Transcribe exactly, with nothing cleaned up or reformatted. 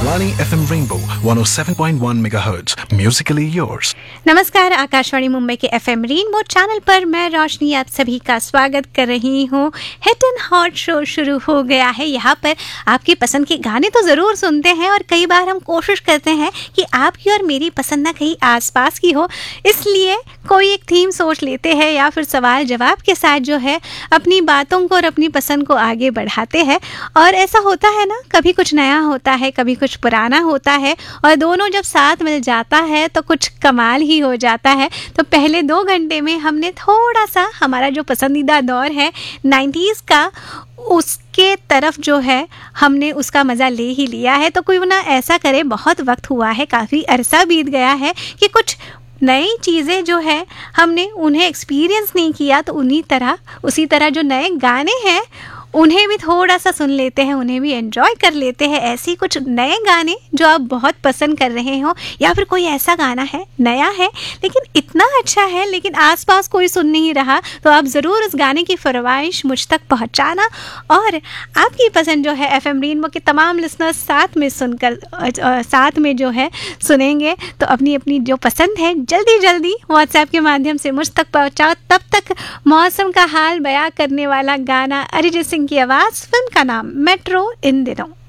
Akashvani F M Rainbow one oh seven point one megahertz. Musically yours. नमस्कार, आकाशवाणी मुंबई के F M rainbow channel पर मैं रोशनी आप सभी का स्वागत कर रही हूँ। हिट एंड हॉट शो शुरू हो गया है। यहाँ पर आपकी पसंद के गाने तो ज़रूर सुनते हैं और कई बार हम कोशिश करते हैं कि आपकी और मेरी पसंद ना कहीं आसपास की हो, इसलिए कोई एक थीम सोच लेते हैं या फिर सवाल जवाब के साथ जो है अपनी बातों को और अपनी पसंद को आगे बढ़ाते हैं। और ऐसा होता है ना, कभी कुछ नया होता है, कभी कुछ पुराना होता है और दोनों जब साथ मिल जाता है तो कुछ कमाल ही हो जाता है। तो पहले दो घंटे में हमने थोड़ा सा हमारा जो पसंदीदा दौर है नाइन्टीज़ का, उसके तरफ जो है हमने उसका मज़ा ले ही लिया है। तो कोई ना ऐसा करे, बहुत वक्त हुआ है, काफ़ी अरसा बीत गया है कि कुछ नई चीज़ें जो है हमने उन्हें एक्सपीरियंस नहीं किया। तो उन्हीं तरह उसी तरह जो नए गाने हैं उन्हें भी थोड़ा सा सुन लेते हैं, उन्हें भी एंजॉय कर लेते हैं। ऐसे ही कुछ नए गाने जो आप बहुत पसंद कर रहे हो, या फिर कोई ऐसा गाना है नया है लेकिन इतना अच्छा है लेकिन आसपास कोई सुन नहीं रहा, तो आप ज़रूर उस गाने की फरमाइश मुझ तक पहुंचाना। और आपकी पसंद जो है एफ एम रेनबो के तमाम लिसनर्स साथ में सुनकर साथ में जो है सुनेंगे। तो अपनी अपनी जो पसंद है जल्दी जल्दी व्हाट्सएप के माध्यम से मुझ तक पहुँचाओ। तब तक मौसम का हाल बयां करने वाला गाना अरिजीत सिंह की आवाज़, फिल्म का नाम मेट्रो इन दिनों।